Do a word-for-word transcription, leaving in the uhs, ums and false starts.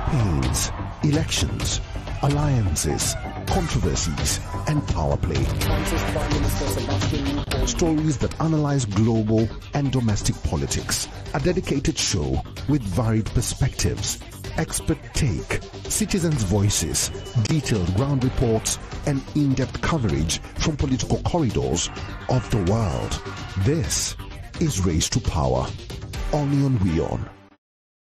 campaigns, elections, alliances, controversies, and power play. Stories that analyze global and domestic politics. A dedicated show with varied perspectives, expert take, citizens' voices, detailed ground reports, and in-depth coverage from political corridors of the world. This is Race to Power. Only on WION.